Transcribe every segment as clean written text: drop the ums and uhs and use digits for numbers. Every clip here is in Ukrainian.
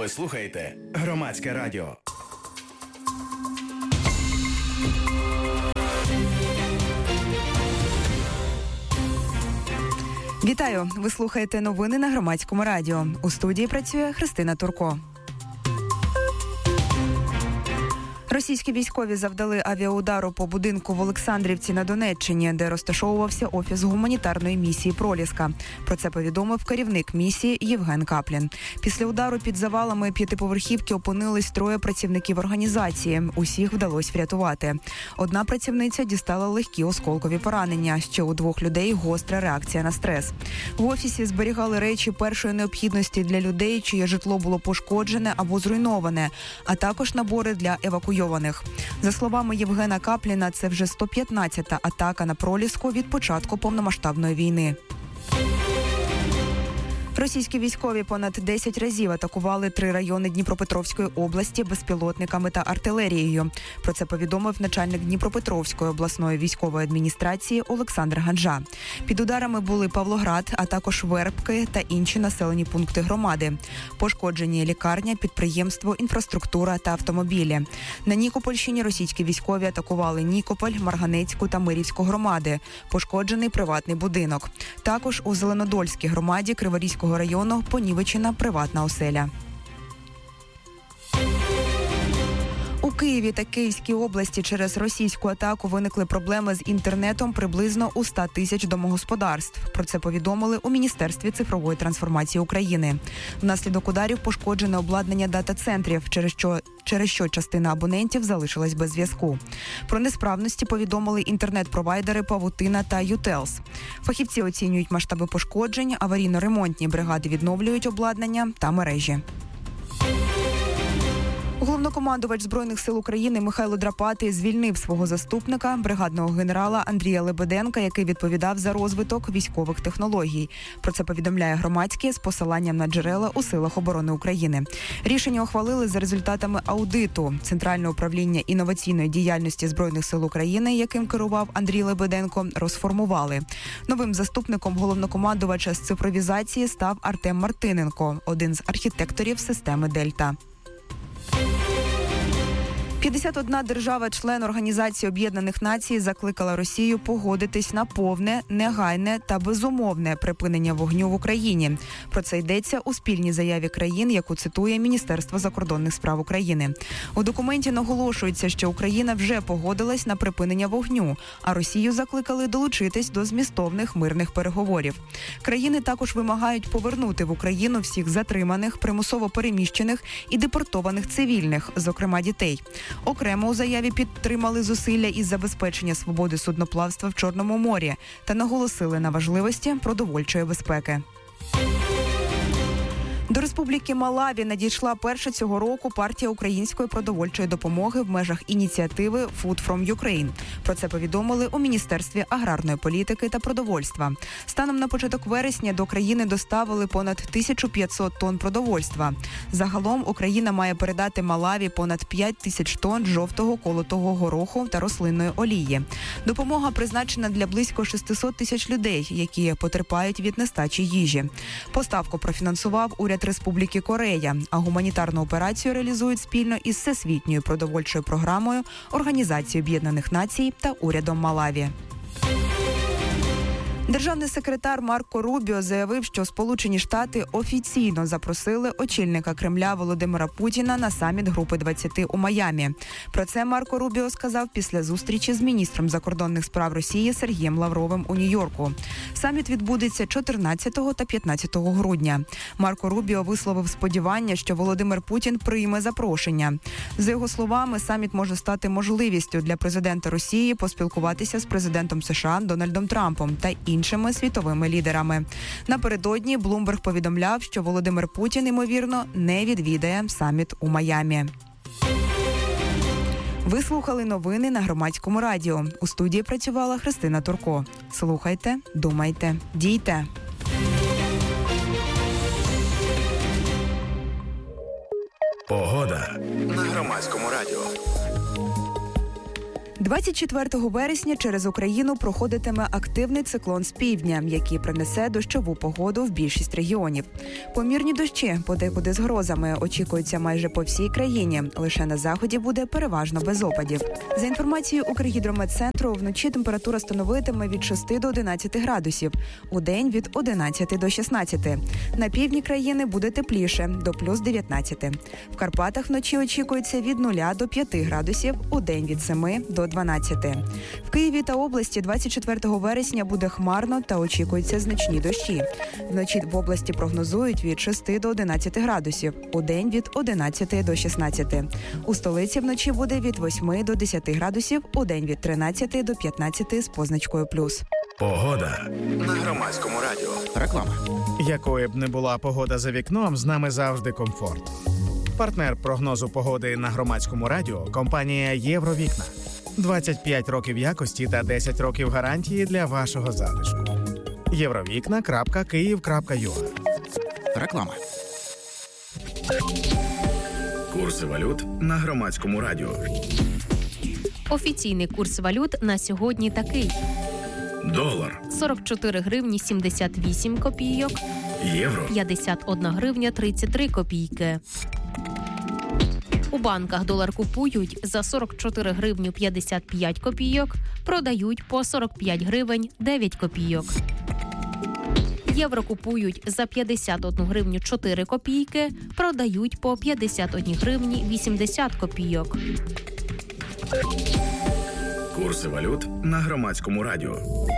Ви слухаєте Громадське радіо. Вітаю! Ви слухаєте новини на Громадському радіо. У студії працює Христина Турко. Російські військові завдали авіаудару по будинку в Олександрівці на Донеччині, де розташовувався офіс гуманітарної місії «Проліска». Про це повідомив керівник місії Євген Каплін. Після удару під завалами п'ятиповерхівки опинились 3 працівників організації. Усіх вдалося врятувати. Одна працівниця дістала легкі осколкові поранення. Ще у 2 людей гостра реакція на стрес. В офісі зберігали речі першої необхідності для людей, чиє житло було пошкоджене або зруйноване, а також набори для евакуйованих. За словами Євгена Капліна, це вже 115-та атака на Проліску від початку повномасштабної війни. Російські військові понад 10 разів атакували 3 райони Дніпропетровської області безпілотниками та артилерією. Про це повідомив начальник Дніпропетровської обласної військової адміністрації Олександр Ганжа. Під ударами були Павлоград, а також Вербки та інші населені пункти громади. Пошкоджені лікарня, підприємство, інфраструктура та автомобілі. На Нікопольщині російські військові атакували Нікополь, Марганецьку та Мирівську громади. Пошкоджений приватний будинок. Також у Зеленодольській громаді Криворізького району понівечена приватна оселя. У Києві та Київській області через російську атаку виникли проблеми з інтернетом приблизно у 100 тисяч домогосподарств. Про це повідомили у Міністерстві цифрової трансформації України. Внаслідок ударів пошкоджене обладнання дата-центрів, через що частина абонентів залишилась без зв'язку. Про несправності повідомили інтернет-провайдери Павутина та Ютелс. Фахівці оцінюють масштаби пошкоджень, аварійно-ремонтні бригади відновлюють обладнання та мережі. Головнокомандувач Збройних сил України Михайло Драпатий звільнив свого заступника, бригадного генерала Андрія Лебеденка, який відповідав за розвиток військових технологій. Про це повідомляє Громадське з посиланням на джерела у Силах оборони України. Рішення ухвалили за результатами аудиту. Центральне управління інноваційної діяльності Збройних сил України, яким керував Андрій Лебеденко, розформували. Новим заступником головнокомандувача з цифровізації став Артем Мартиненко, один з архітекторів системи «Дельта». 51 держава-член Організації Об'єднаних Націй закликала Росію погодитись на повне, негайне та безумовне припинення вогню в Україні. Про це йдеться у спільній заяві країн, яку цитує Міністерство закордонних справ України. У документі наголошується, що Україна вже погодилась на припинення вогню, а Росію закликали долучитись до змістовних мирних переговорів. Країни також вимагають повернути в Україну всіх затриманих, примусово переміщених і депортованих цивільних, зокрема дітей. Окремо у заяві підтримали зусилля із забезпечення свободи судноплавства в Чорному морі та наголосили на важливості продовольчої безпеки. До Республіки Малаві надійшла перша цього року партія української продовольчої допомоги в межах ініціативи Food from Ukraine. Про це повідомили у Міністерстві аграрної політики та продовольства. Станом на початок вересня до країни доставили понад 1500 тонн продовольства. Загалом Україна має передати Малаві понад 5000 тонн жовтого колотого гороху та рослинної олії. Допомога призначена для близько 600 тисяч людей, які потерпають від нестачі їжі. Поставку профінансував уряд Республіки Корея, а гуманітарну операцію реалізують спільно із Всесвітньою продовольчою програмою, Організацією Об'єднаних Націй та урядом Малаві. Державний секретар Марко Рубіо заявив, що Сполучені Штати офіційно запросили очільника Кремля Володимира Путіна на саміт Групи 20 у Майамі. Про це Марко Рубіо сказав після зустрічі з міністром закордонних справ Росії Сергієм Лавровим у Нью-Йорку. Саміт відбудеться 14 та 15 грудня. Марко Рубіо висловив сподівання, що Володимир Путін прийме запрошення. За його словами, саміт може стати можливістю для президента Росії поспілкуватися з президентом США Дональдом Трампом та іншими світовими лідерами. Напередодні Блумберг повідомляв, що Володимир Путін, ймовірно, не відвідає саміт у Майамі. Ви слухали новини на Громадському радіо. У студії працювала Христина Турко. Слухайте, думайте, дійте. Погода на Громадському радіо. 24 вересня через Україну проходитиме активний циклон з півдня, який принесе дощову погоду в більшість регіонів. Помірні дощі, подекуди з грозами, очікуються майже по всій країні. Лише на заході буде переважно без опадів. За інформацією Укргідрометцентру, вночі температура становитиме від 6 до 11 градусів, удень від 11 до 16. На півдні країни буде тепліше, до плюс 19. В Карпатах вночі очікується від 0 до 5 градусів, удень від 7 до 12. В Києві та області 24 вересня буде хмарно та очікуються значні дощі. Вночі в області прогнозують від 6 до 11 градусів, удень від 11 до 16. У столиці вночі буде від 8 до 10 градусів, удень від 13 до 15 з позначкою плюс. Погода на Громадському радіо. Реклама. Якою б не була погода за вікном, з нами завжди комфорт. Партнер прогнозу погоди на Громадському радіо – компанія «Євровікна». 25 років якості та 10 років гарантії для вашого затишку. Євровікна.Київ.ua. Реклама. Курси валют на Громадському радіо. Офіційний курс валют на сьогодні такий. Долар. 44 гривні 78 копійок. Євро. 51 гривня 33 копійки. У банках долар купують за 44 гривню 55 копійок, продають по 45 гривень 9 копійок. Євро купують за 51 гривню 4 копійки, продають по 51 гривні 80 копійок. Курси валют на Громадському радіо.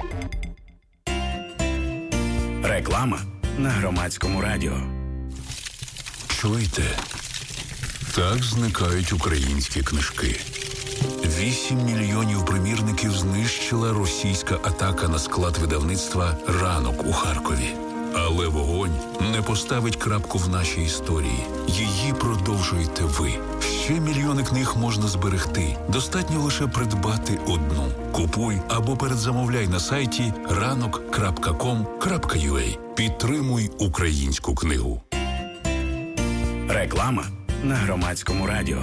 Реклама на Громадському радіо. Чуєте? Так зникають українські книжки. 8 мільйонів примірників знищила російська атака на склад видавництва «Ранок» у Харкові. Але вогонь не поставить крапку в нашій історії. Її продовжуєте ви. Ще мільйони книг можна зберегти. Достатньо лише придбати одну. Купуй або передзамовляй на сайті ranok.com.ua. Підтримуй українську книгу. Реклама на Громадському радіо.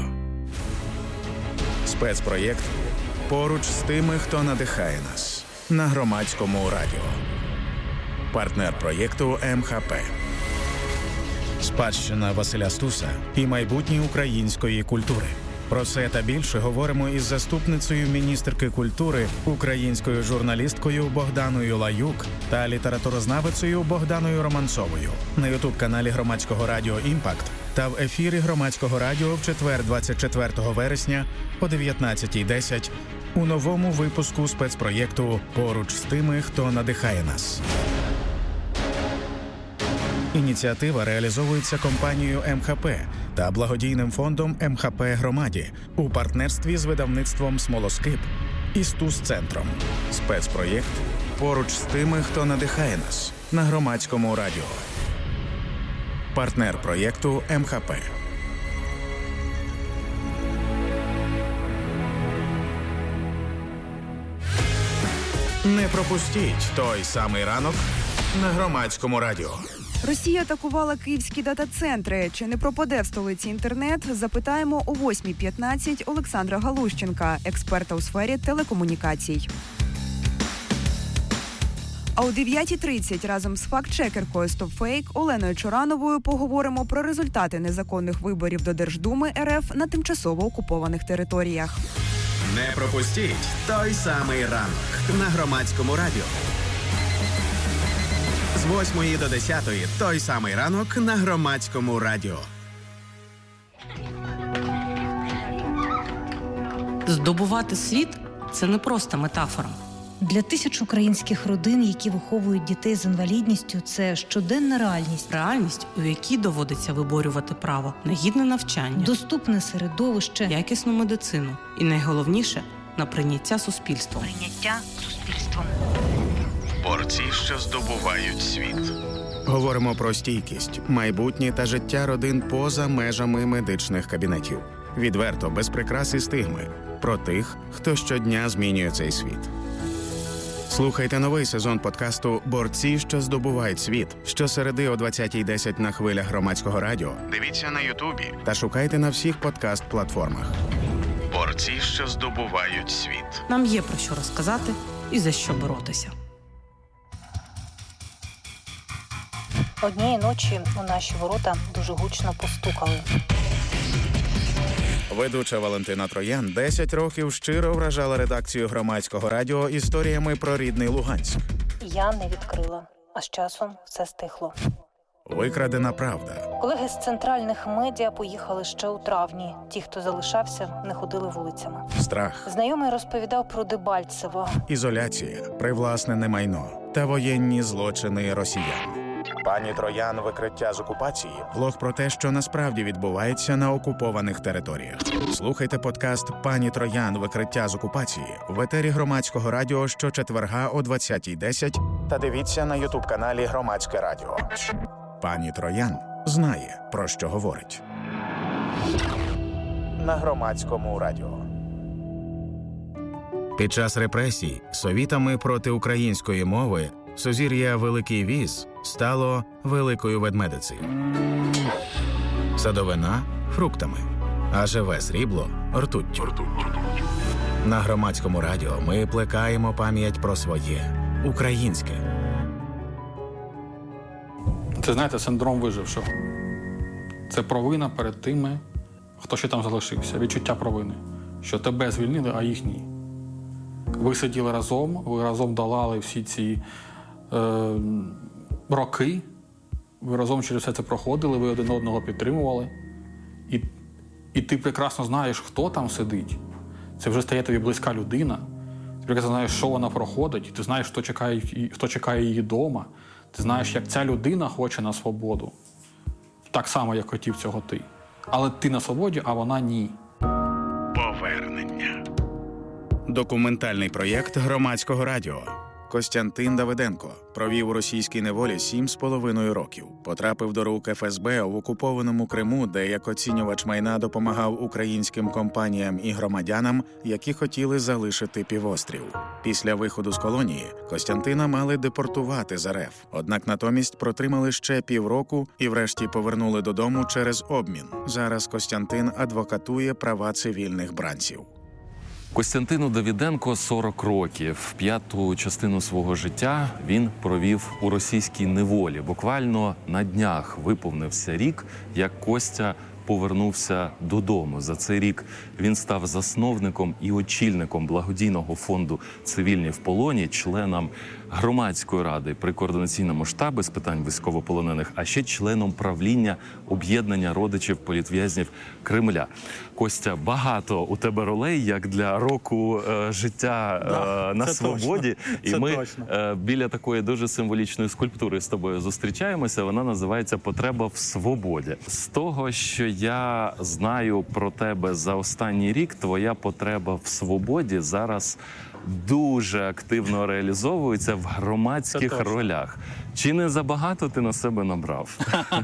Спецпроєкт «Поруч з тими, хто надихає нас» на Громадському радіо. Партнер проєкту МХП. Спадщина Василя Стуса і майбутнє української культури. Про це та більше говоримо із заступницею міністерки культури, українською журналісткою Богданою Лаюк та літературознавицею Богданою Романцовою на ютуб-каналі Громадського радіо «Імпакт» та в ефірі Громадського радіо в четвер 24 вересня о 19:10 у новому випуску спецпроєкту «Поруч з тими, хто надихає нас». Ініціатива реалізовується компанією МХП та благодійним фондом МХП Громаді у партнерстві з видавництвом «Смолоскип» і Стус-центром. Спецпроєкт «Поруч з тими, хто надихає нас» на Громадському радіо. Партнер проєкту МХП. Не пропустіть той самий ранок на Громадському радіо. Росія атакувала київські дата-центри. Чи не пропаде в столиці інтернет? Запитаємо о 8:15 Олександра Галущенка, експерта у сфері телекомунікацій. А о 9:30 разом з факт-чекеркою «Стопфейк» Оленою Чорановою поговоримо про результати незаконних виборів до Держдуми РФ на тимчасово окупованих територіях. Не пропустіть той самий ранок на Громадському радіо. З 8 до 10 той самий ранок на Громадському радіо. Здобувати світ – це не просто метафора. Для тисяч українських родин, які виховують дітей з інвалідністю, це щоденна реальність. Реальність, у якій доводиться виборювати право на гідне навчання, Доступне середовище, якісну медицину і, найголовніше, на прийняття суспільством. Борці, що здобувають світ. Говоримо про стійкість, майбутнє та життя родин поза межами медичних кабінетів. Відверто, без прикрас і стигми. Про тих, хто щодня змінює цей світ. Слухайте новий сезон подкасту «Борці, що здобувають світ» щосереди о 20:10 на хвилях Громадського радіо. Дивіться на Ютубі та шукайте на всіх подкаст-платформах. Борці творці, що здобувають світ. Нам є про що розказати і за що боротися. Однієї ночі у наші ворота дуже гучно постукали. Ведуча Валентина Троян 10 років щиро вражала редакцію Громадського радіо історіями про рідний Луганськ. Я не відкрила, а з часом все стихло. Викрадена правда. Колеги з центральних медіа поїхали ще у травні. Ті, хто залишався, не ходили вулицями. Страх. Знайомий розповідав про Дебальцево. Ізоляція, привласнене майно та воєнні злочини росіян. Пані Троян «Викриття з окупації» – влог про те, що насправді відбувається на окупованих територіях. Слухайте подкаст «Пані Троян. Викриття з окупації» в етері Громадського радіо щочетверга о 20:10 та дивіться на ютуб-каналі Громадське радіо. Пані Троян знає, про що говорить. На Громадському радіо. Під час репресій совітами проти української мови сузір'я Великий Віз стало Великою Ведмедицею. Садовина – фруктами, а живе срібло – ртуттю. На Громадському радіо ми плекаємо пам'ять про своє – українське. Це, знаєте, синдром вижившого. Це провина перед тими, хто ще там залишився. Відчуття провини. Що тебе звільнили, а їх ні. Ви сиділи разом, ви разом долали всі ці роки, ви разом через все це проходили, ви один одного підтримували. І ти прекрасно знаєш, хто там сидить. Це вже стає тобі близька людина. Ти прекрасно знаєш, що вона проходить, ти знаєш, хто чекає її вдома. Ти знаєш, як ця людина хоче на свободу. Так само, як хотів цього ти. Але ти на свободі, а вона ні. Повернення. Документальний проєкт Громадського радіо. Костянтин Давиденко провів у російській неволі 7,5 років. Потрапив до рук ФСБ в окупованому Криму, де як оцінювач майна допомагав українським компаніям і громадянам, які хотіли залишити півострів. Після виходу з колонії Костянтина мали депортувати з РФ. Однак натомість протримали ще півроку і врешті повернули додому через обмін. Зараз Костянтин адвокатує права цивільних бранців. Костянтину Давиденко 40 років. П'яту частину свого життя він провів у російській неволі. Буквально на днях виповнився рік, як Костя повернувся додому. За цей рік він став засновником і очільником благодійного фонду «Цивільні в полоні», членом Громадської ради при координаційному штабі з питань військовополонених, а ще членом правління об'єднання родичів політв'язнів Кремля. Костя, багато у тебе ролей, як для року життя на свободі. І ми біля такої дуже символічної скульптури з тобою зустрічаємося. Вона називається «Потреба в свободі». З того, що я знаю про тебе за останній рік, твоя потреба в свободі зараз дуже активно реалізовується в громадських ролях. Чи не забагато ти на себе набрав?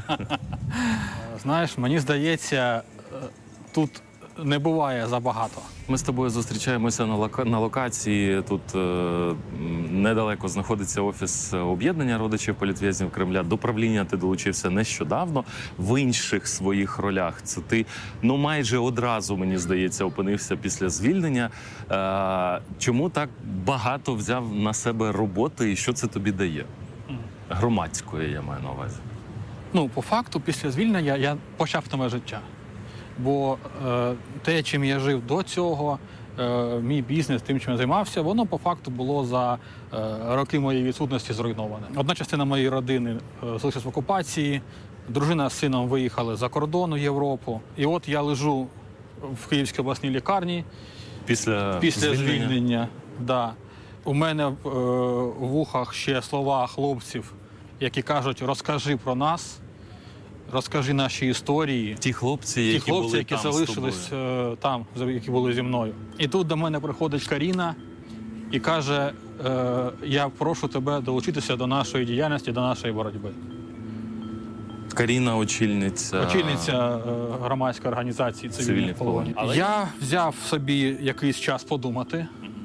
Знаєш, мені здається, тут не буває забагато. Ми з тобою зустрічаємося на локації. Тут недалеко знаходиться офіс об'єднання родичів політв'язнів Кремля. До правління ти долучився нещодавно. В інших своїх ролях це ти, майже одразу, мені здається, опинився після звільнення. Чому так багато взяв на себе роботи і що це тобі дає? Громадської, я маю на увазі. По факту, після звільнення я почав нове життя. Бо те, чим я жив до цього, мій бізнес, тим, чим я займався, воно по факту було за роки моєї відсутності зруйноване. Одна частина моєї родини залишилась в окупації, дружина з сином виїхали за кордон у Європу. І от я лежу в Київській обласній лікарні після звільнення. Да. У мене в вухах ще слова хлопців, які кажуть: розкажи про нас. Розкажи наші історії. Ті хлопці, які залишились там, які були зі мною. І тут до мене приходить Каріна і каже: я прошу тебе долучитися до нашої діяльності, до нашої боротьби. Каріна – очільниця громадської організації «Цивільні в полоні». Я взяв собі якийсь час подумати.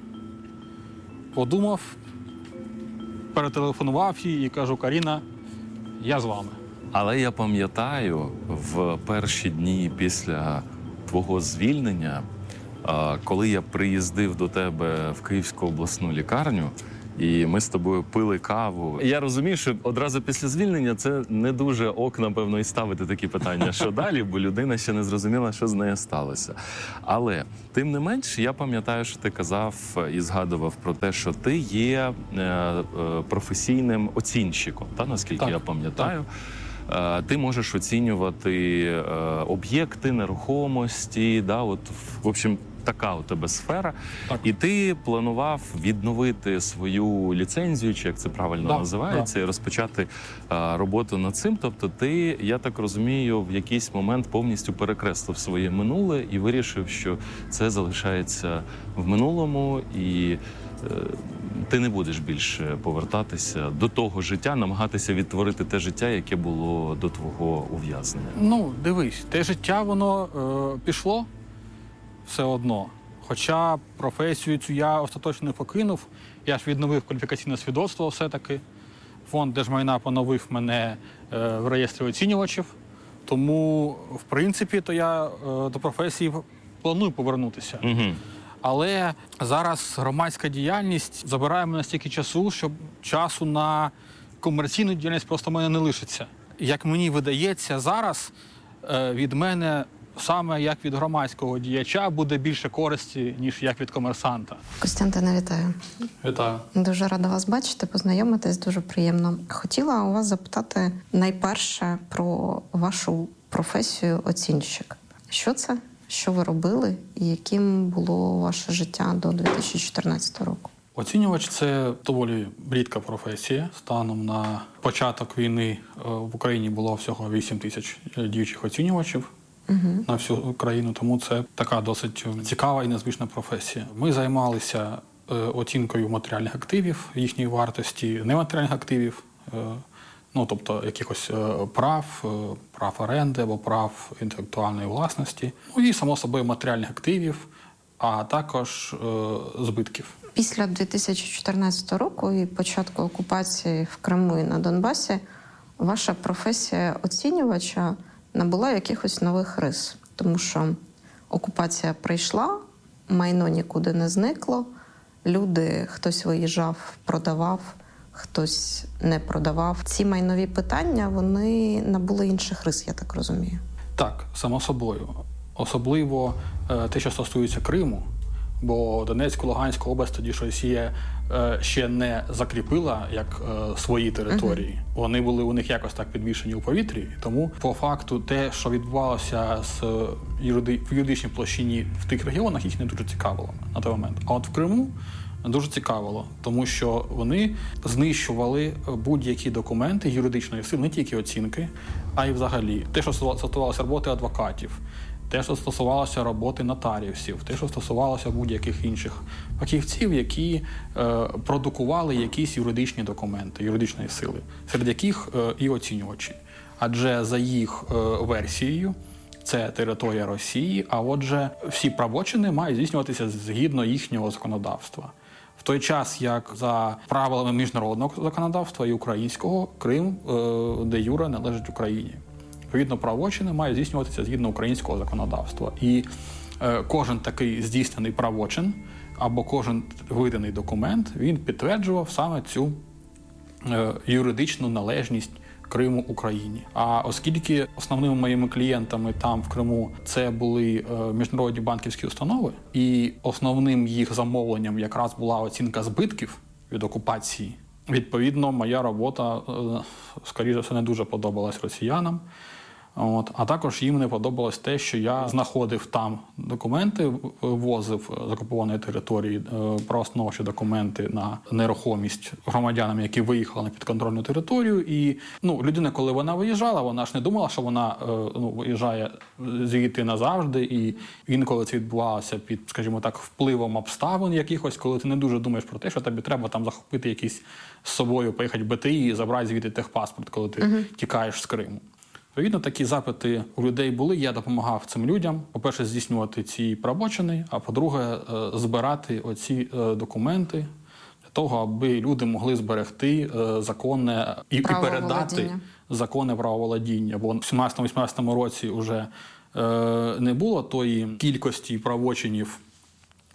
Подумав, перетелефонував їй і кажу: Каріна, я з вами. Але я пам'ятаю, в перші дні після твого звільнення Коли я приїздив до тебе в Київську обласну лікарню, і ми з тобою пили каву. Я розумію, що одразу після звільнення це не дуже ок, напевно, і ставити такі питання, що далі, бо людина ще не зрозуміла, що з нею сталося. Але, тим не менш, я пам'ятаю, що ти казав і згадував про те, що ти є професійним оцінщиком, наскільки я пам'ятаю. Ти можеш оцінювати об'єкти, нерухомості, в общем, така у тебе сфера. Так. І ти планував відновити свою ліцензію, чи як це правильно називається, і розпочати роботу над цим. Тобто ти, я так розумію, в якийсь момент повністю перекреслив своє минуле і вирішив, що це залишається в минулому, і ти не будеш більше повертатися до того життя, намагатися відтворити те життя, яке було до твого ув'язнення. Дивись, те життя, воно пішло все одно. Хоча професію цю я остаточно не покинув, я ж відновив кваліфікаційне свідоцтво все-таки. Фонд держмайна поновив мене в реєстрі оцінювачів. Тому, в принципі, то я до професії планую повернутися. Але зараз громадська діяльність забирає мене стільки часу, що часу на комерційну діяльність просто в мене не лишиться. Як мені видається, зараз від мене саме як від громадського діяча буде більше користі, ніж як від комерсанта. Костянтине, вітаю. Вітаю. Дуже рада вас бачити, познайомитись, дуже приємно. Хотіла у вас запитати найперше про вашу професію оцінщик. Що це? Що ви робили і яким було ваше життя до 2014 року? Оцінювач – це доволі рідка професія. Станом на початок війни в Україні було всього 8 тисяч діючих оцінювачів на всю країну, тому це така досить цікава і незвична професія. Ми займалися оцінкою матеріальних активів, їхньої вартості, нематеріальних активів, тобто якихось прав оренди або прав інтелектуальної власності, і, само собою, матеріальних активів, а також збитків. Після 2014 року і початку окупації в Криму і на Донбасі ваша професія оцінювача набула якихось нових рис, тому що окупація прийшла, майно нікуди не зникло, люди, хтось виїжджав, продавав, хтось не продавав. Ці майнові питання, вони набули інших рис, я так розумію. Так, само собою. Особливо те, що стосується Криму, бо Донецьку, Луганську область тоді ж Росія ще не закріпила як свої території. Вони були у них якось так підвішені у повітрі, тому по факту те, що відбувалося в юридичній площині в тих регіонах, їх не дуже цікавило на той момент. А от в Криму дуже цікавило, тому що вони знищували будь-які документи юридичної сили, не тільки оцінки, а й взагалі. Те, що стосувалося роботи адвокатів, те, що стосувалося роботи нотаріусів, те, що стосувалося будь-яких інших фахівців, які продукували якісь юридичні документи, юридичної сили, серед яких і оцінювачі. Адже за їх версією, це територія Росії, а отже, всі правочини мають здійснюватися згідно їхнього законодавства. В той час, як за правилами міжнародного законодавства і українського, Крим де юре належить Україні. Відповідно, правочини мають здійснюватися згідно українського законодавства. І кожен такий здійснений правочин або кожен виданий документ, він підтверджував саме цю юридичну належність Криму Україні. А оскільки основними моїми клієнтами там в Криму це були міжнародні банківські установи, і основним їх замовленням якраз була оцінка збитків від окупації, відповідно, моя робота, скоріше за все, не дуже подобалась росіянам. А також їм не подобалось те, що я знаходив там документи, ввозив з окупованої території правоустановчі документи на нерухомість громадянам, які виїхали на підконтрольну територію. І людина, коли вона виїжджала, вона ж не думала, що вона виїжджає звідти назавжди. І інколи це відбувалося під, скажімо так, впливом обставин якихось, коли ти не дуже думаєш про те, що тобі треба там захопити якісь з собою, поїхати в БТІ і забрати звідти техпаспорт, коли ти тікаєш з Криму. Відповідно, такі запити у людей були. Я допомагав цим людям, по-перше, здійснювати ці правочини, а по-друге, збирати оці документи для того, аби люди могли зберегти законне і передати законне правоволодіння. Бо в 17-18 році вже не було тої кількості правочинів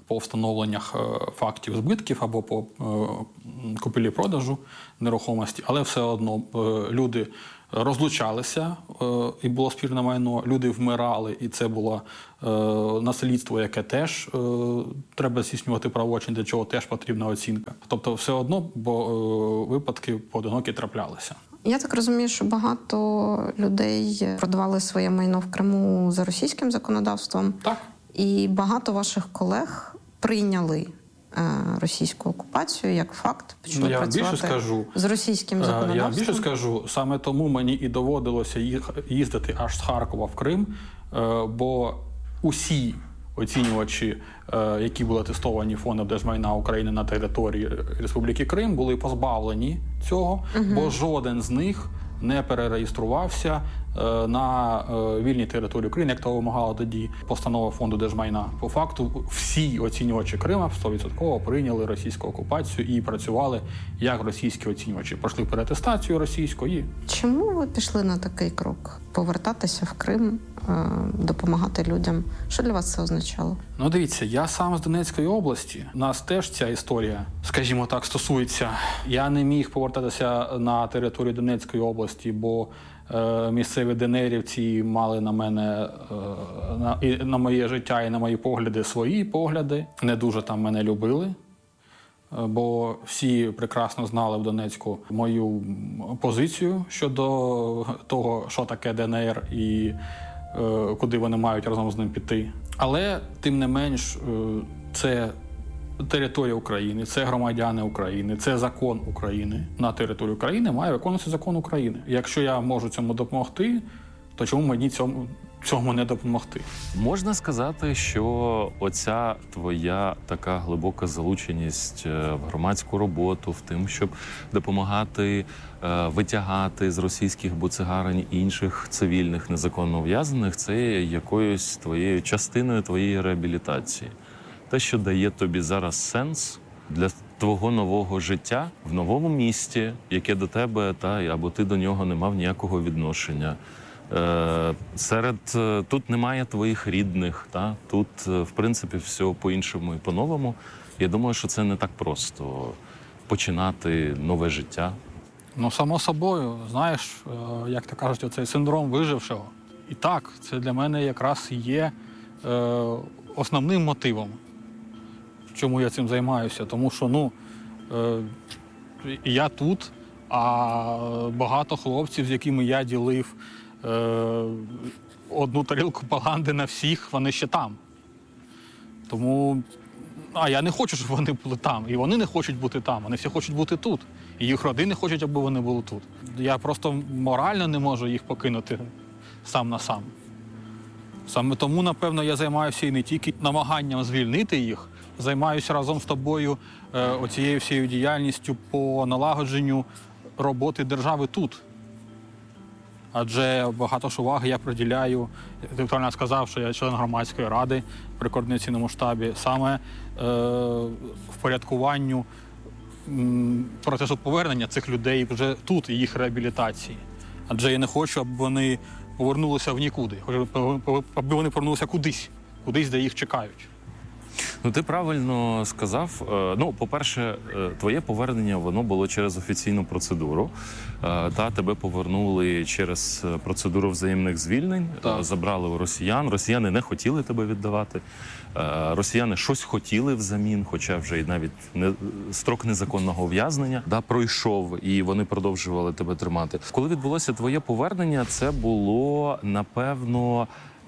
по встановленнях фактів збитків або по купівлі-продажу нерухомості, але все одно люди розлучалися, і було спірне майно, люди вмирали, і це було наслідство, яке теж треба здійснювати правочин, для чого теж потрібна оцінка. Тобто все одно, бо випадки поодинокі траплялися. Я так розумію, що багато людей продавали своє майно в Криму за російським законодавством. Так. І багато ваших колег прийняли російську окупацію як факт, почали працювати з російським законодавством. Я більше скажу, саме тому мені і доводилося їздити аж з Харкова в Крим, бо усі оцінювачі, які були атестовані Фондом держмайна України на території Республіки Крим, були позбавлені цього, бо жоден з них не перереєструвався на вільній території України, як того вимагала тоді постанова Фонду держмайна. По факту всі оцінювачі Крима 100% прийняли російську окупацію і працювали як російські оцінювачі. Пройшли переатестацію російської. Чому ви пішли на такий крок? Повертатися в Крим, допомагати людям? Що для вас це означало? Ну, дивіться, я сам з Донецької області. Нас теж ця історія, скажімо так, стосується. Я не міг повертатися на територію Донецької області, бо місцеві ДНРівці мали на мене, на моє життя і на мої погляди свої погляди. Не дуже там мене любили, бо всі прекрасно знали в Донецьку мою позицію щодо того, що таке ДНР і куди вони мають разом з ним піти. Але, тим не менш, це територія України, це громадяни України, це закон України. На території України має виконуватися закон України. Якщо я можу цьому допомогти, то чому мені цьому не допомогти? Можна сказати, що оця твоя така глибока залученість в громадську роботу, в тим, щоб допомагати витягати з російських буцегарень інших цивільних незаконно ув'язнених, це є якоюсь твоєю частиною твоєї реабілітації. Те, що дає тобі зараз сенс для твого нового життя в новому місті, яке до тебе, або ти до нього не мав ніякого відношення. Тут немає твоїх рідних, тут, в принципі, все по-іншому і по-новому. Я думаю, що це не так просто починати нове життя. Ну, само собою, знаєш, як то кажуть, оцей синдром вижившого. І так, це для мене якраз є основним мотивом, чому я цим займаюся. Тому що, я тут, а багато хлопців, з якими я ділив одну тарілку паганди на всіх, вони ще там. Тому, я не хочу, щоб вони були там. І вони не хочуть бути там, вони всі хочуть бути тут. І їх родини хочуть, аби вони були тут. Я просто морально не можу їх покинути сам на сам. Саме тому, напевно, я займаюся і не тільки намаганням звільнити їх, займаюся разом з тобою оцією всією діяльністю по налагодженню роботи держави тут. Адже багато ж уваги я приділяю, ти правильно сказав, що я член громадської ради при координаційному штабі, саме впорядкуванню процесу повернення цих людей вже тут і їх реабілітації. Адже я не хочу, аби вони повернулися в нікуди, аби вони повернулися кудись, де їх чекають. Ну, ти правильно сказав. По-перше, твоє повернення, воно було через офіційну процедуру. Тебе повернули через процедуру взаємних звільнень, забрали у росіян. Росіяни не хотіли тебе віддавати. Росіяни щось хотіли взамін, хоча вже і навіть строк незаконного ув'язнення пройшов, і вони продовжували тебе тримати. Коли відбулося твоє повернення, це було, напевно,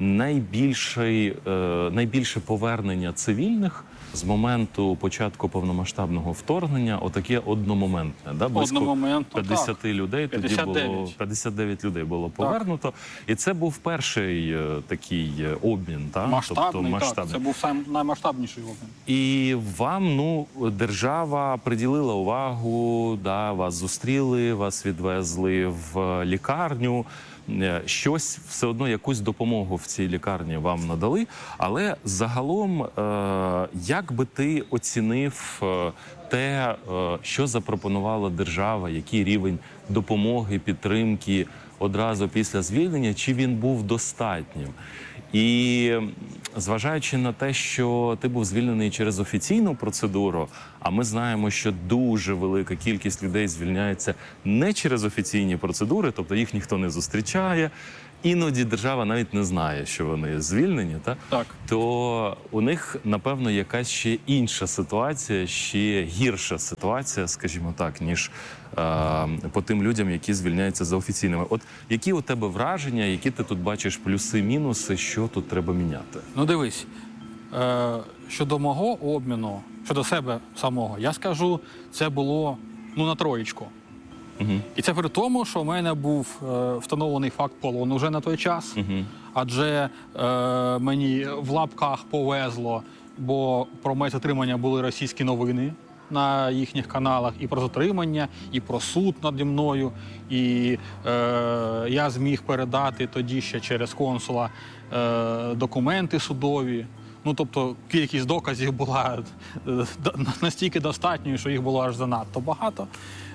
найбільше повернення цивільних з моменту початку повномасштабного вторгнення, отаке одномоментне. Близько 50 людей, тоді було 59 людей було повернуто. Так. І це був перший такий обмін. Масштабний, тобто, це був наймасштабніший обмін. І вам, держава приділила увагу, вас зустріли, вас відвезли в лікарню. Щось, все одно, якусь допомогу в цій лікарні вам надали. Але загалом, як би ти оцінив те, що запропонувала держава, який рівень допомоги, підтримки одразу після звільнення, чи він був достатнім? І зважаючи на те, що ти був звільнений через офіційну процедуру, а ми знаємо, що дуже велика кількість людей звільняється не через офіційні процедури, тобто їх ніхто не зустрічає, іноді держава навіть не знає, що вони звільнені, так. То у них, напевно, якась ще інша ситуація, ще гірша ситуація, скажімо так, ніж по тим людям, які звільняються за офіційними. От які у тебе враження, які ти тут бачиш плюси-мінуси, що тут треба міняти? Ну дивись, щодо мого обміну, щодо себе самого, я скажу, це було на троєчку. І це при тому, що в мене був встановлений факт полону вже на той час, адже мені в лапках повезло, бо про моє затримання були російські новини на їхніх каналах, і про затримання, і про суд наді мною, і я зміг передати тоді ще через консула документи судові. Тобто кількість доказів була настільки достатньою, що їх було аж занадто багато.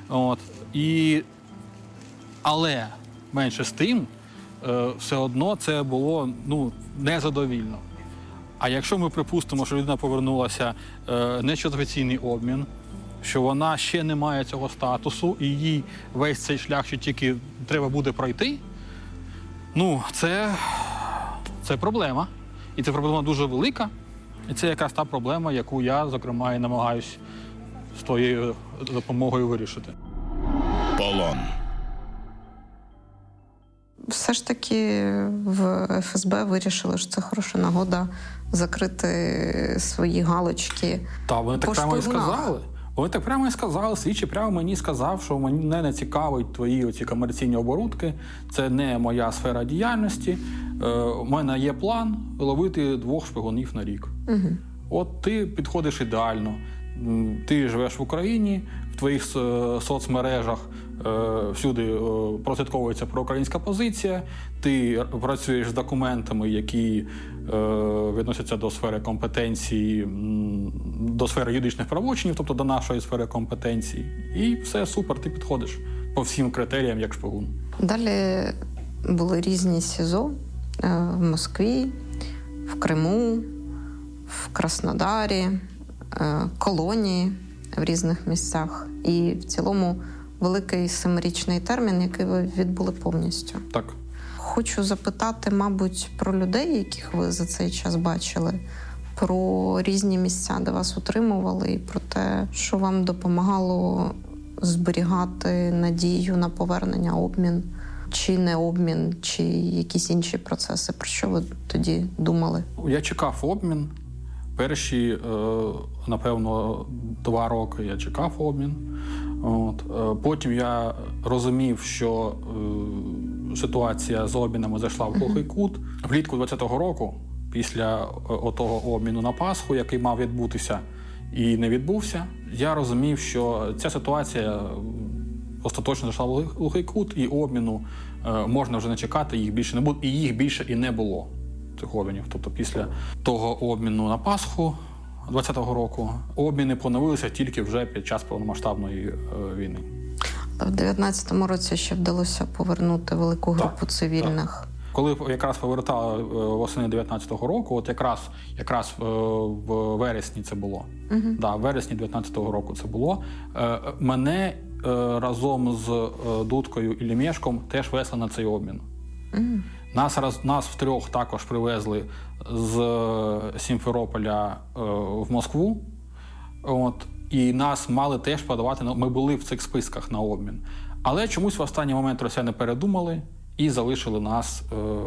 Але менше з тим, все одно це було незадовільно. А якщо ми припустимо, що людина повернулася не через офіційний обмін, що вона ще не має цього статусу, і їй весь цей шлях, що тільки треба буде пройти, це проблема. І ця проблема дуже велика. І це якраз та проблема, яку я, зокрема, і намагаюсь з твоєю допомогою вирішити. Полон. Все ж таки в ФСБ вирішили, що це хороша нагода закрити свої галочки. Так, вони так прямо і сказали. Вони так прямо і сказали, слідчий прямо мені сказав, що мене не цікавить твої оці комерційні оборудки, це не моя сфера діяльності. У мене є план ловити 2 шпигунів на рік. От ти підходиш ідеально. Ти живеш в Україні, в твоїх соцмережах всюди прослідковується проукраїнська позиція, ти працюєш з документами, які відносяться до сфери компетенції, до сфери юридичних правочинів, тобто до нашої сфери компетенції. І все, супер, ти підходиш по всім критеріям як шпигун. Далі були різні СІЗО в Москві, в Криму, в Краснодарі, колонії в різних місцях. І в цілому великий 7-річний термін, який ви відбули повністю. Так. Хочу запитати, мабуть, про людей, яких ви за цей час бачили, про різні місця, де вас утримували, і про те, що вам допомагало зберігати надію на повернення, обмін, чи не обмін, чи якісь інші процеси. Про що ви тоді думали? Я чекав обмін. Перші, напевно, 2 роки я чекав обмін. Потім я розумів, що ситуація з обмінами зайшла в глухий кут. Влітку 2020 року, після отого обміну на Пасху, який мав відбутися і не відбувся, я розумів, що ця ситуація остаточно зайшла в глухий кут, і обміну можна вже не чекати, їх більше не буде, і їх більше і не було. Цих обмінів. Тобто після того обміну на Пасху 2020 року обміни поновилися тільки вже під час повномасштабної війни. В 2019 році ще вдалося повернути велику групу цивільних. Так. Коли якраз повертали восени 2019 року, от якраз в вересні це було. В вересні 2019 року це було. Мене разом з Дудкою і Лемешком теж везли на цей обмін. Нас втрьох також привезли з Сімферополя в Москву. І нас мали теж подавати, ми були в цих списках на обмін. Але чомусь в останній момент росіяни передумали і залишили нас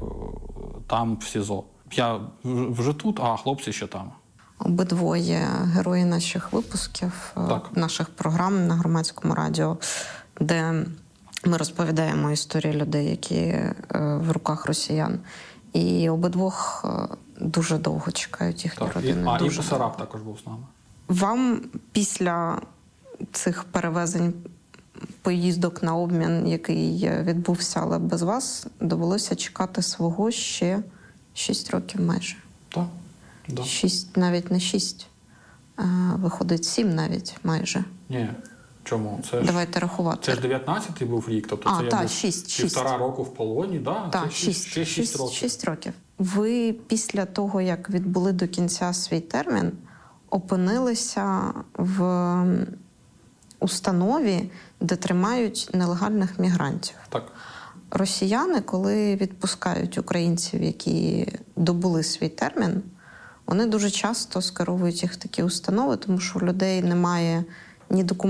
там в СІЗО. Я вже тут, а хлопці ще там. Обидвоє герої наших випусків, наших програм на Громадському радіо, де ми розповідаємо історії людей, які в руках росіян. І обидвох дуже довго чекають їхні родини. І Бесараб також був з нами. Вам після цих перевезень, поїздок на обмін, який відбувся, але без вас, довелося чекати свого ще 6 років майже. Так. 6, навіть не 6. Виходить 7 навіть майже. Ні. Чому? Давайте рахувати. Це ж 19-й був рік, тобто це я був 1,5 року в полоні, Так, 6 років. 6 років. Ви після того, як відбули до кінця свій термін, опинилися в установі, де тримають нелегальних мігрантів. Так. Росіяни, коли відпускають українців, які добули свій термін, вони дуже часто скеровують їх в такі установи, тому що у людей немає ні документів,